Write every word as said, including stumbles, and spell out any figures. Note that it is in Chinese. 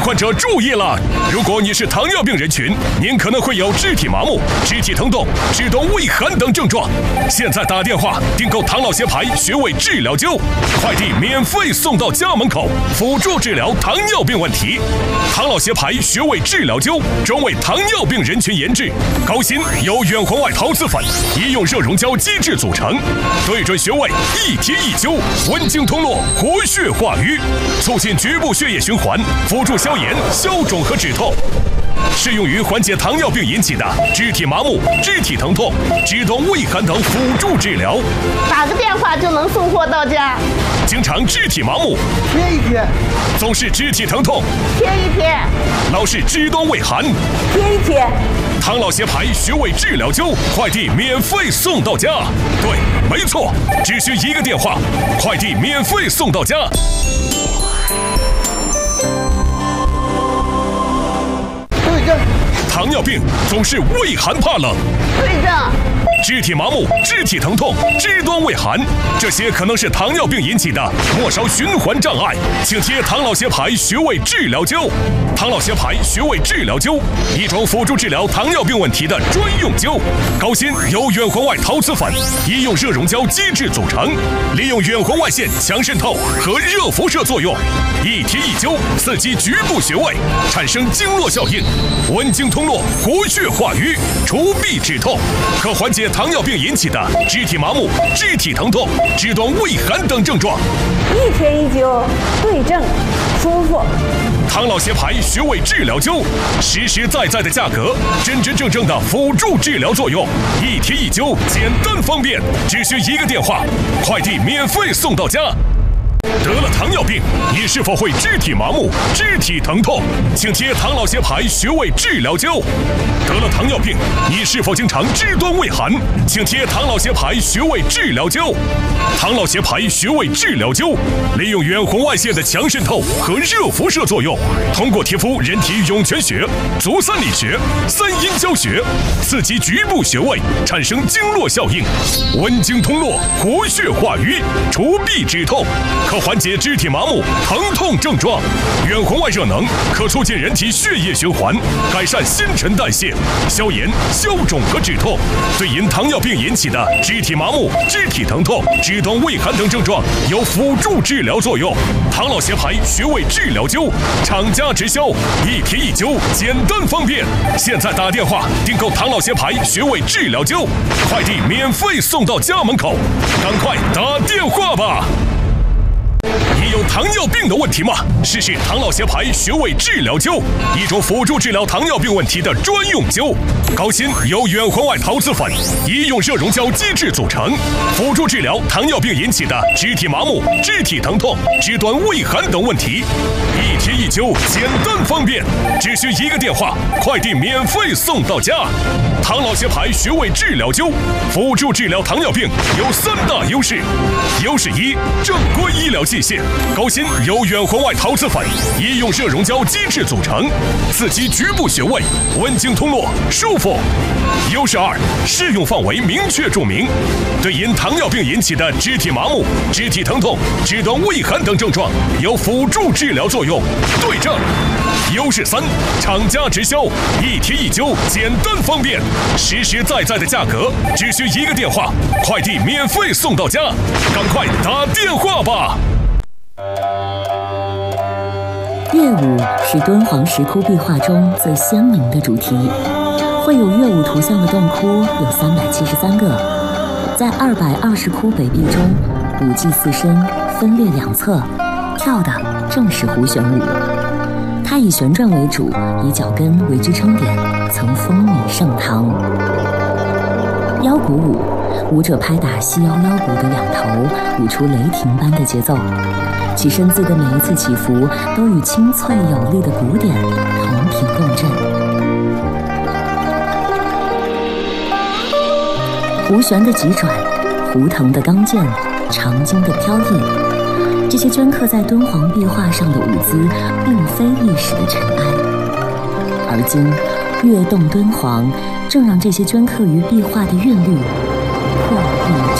患者注意了，如果你是糖尿病人群，您可能会有肢体麻木、肢体疼痛、肢动畏寒等症状。现在打电话订购唐老协牌穴位治疗灸，快递免费送到家门口，辅助治疗糖尿病问题。唐老协牌穴位治疗灸专为糖尿病人群研制，高芯由远红外陶瓷粉、医用热熔胶基质组成，对准穴位一贴一灸，温经通络，活血化瘀，促进局部血液循环，辅助消炎、消肿和止痛。适用于缓解糖尿病引起的肢体麻木、肢体疼痛、肢动畏寒等辅助治疗。 打个电话就能送货到家。 经常肢体麻木， 贴一贴； 总是肢体疼痛， 贴一贴； 老是肢动畏寒， 贴一贴。 唐老协牌穴位治疗灸，快递免费送到家。对，没错，只需一个电话，快递免费送到家。 对症。 糖尿病总是畏寒怕冷。 对症。 肢体麻木、肢体疼痛、肢端畏寒，这些可能是糖尿病引起的末梢循环障碍，请贴唐老协牌穴位治疗灸。唐老协牌穴位治疗灸，一种辅助治疗糖尿病问题的专用灸，高芯由远红外陶瓷粉、医用热熔胶基质组成，利用远红外线强渗透和热辐射作用，一贴一灸，刺激局部穴位，产生经络效应，温经通络，活血化瘀，除痹止痛，可缓解糖尿病引起的肢体麻木、肢体疼痛、肢端畏寒等症状。 一贴一灸，对症，舒服。 唐老协牌穴位治疗灸，实实在在的价格，真真正正的辅助治疗作用，一贴一灸，简单方便，只需一个电话，快递免费送到家。得了糖尿病，你是否会肢体麻木、肢体疼痛？请贴唐老协牌穴位治疗灸。得了糖尿病，你是否经常肢端畏寒？请贴唐老协牌穴位治疗灸。唐老协牌穴位治疗灸，利用远红外线的强渗透和热辐射作用，通过贴敷人体涌泉穴、足三里穴、三阴交穴，刺激局部穴位，产生经络效应，温经通络，活血化瘀，除痹止痛，可缓解肢体麻木、疼痛症状。远红外热能可促进人体血液循环，改善新陈代谢，消炎、消肿和止痛，对因糖尿病引起的肢体麻木、肢体疼痛、肢端畏寒等症状有辅助治疗作用。唐老协牌穴位治疗灸，厂家直销，一贴一灸，简单方便。现在打电话订购唐老协牌穴位治疗灸，快递免费送到家门口，赶快打电话吧！你有糖尿病的问题吗？试试唐老协牌穴位治疗灸，一种辅助治疗糖尿病问题的专用灸，高芯由远红外陶瓷粉、医用热熔胶基质组成，辅助治疗糖尿病引起的肢体麻木、肢体疼痛、肢端畏寒等问题，一贴一灸，简单方便，只需一个电话，快递免费送到家。唐老协牌穴位治疗灸，辅助治疗糖尿病有三大优势：优势一，正规医疗器械，高芯由远红外陶瓷粉、医用热熔胶基质组成，刺激局部穴位，温经通络，舒服。优势二，适用范围明确注明，对因糖尿病引起的肢体麻木、肢体疼痛、肢端畏寒等症状有辅助治疗作用，对症。优势三，厂家直销，一贴一灸，简单方便，实实在在的价格，只需一个电话，快递免费送到家，赶快打电话吧！ 乐舞是敦煌石窟壁画中最鲜明的主题，绘有乐舞图像的洞窟有三百七十三个，在二百二十窟北壁中，舞伎四身分列两侧，跳的正是胡旋舞。它以旋转为主，以脚跟为支撑点，曾风靡盛唐。腰鼓舞，舞者拍打细腰腰鼓的两头，舞出雷霆般的节奏，其身姿的每一次起伏都与清脆有力的鼓点同频共振。胡旋的急转，胡腾的刚健，长经的飘逸，这些镌刻在敦煌壁画上的舞姿，并非历史的尘埃。而今，跃动敦煌，正让这些镌刻于壁画的韵律破壁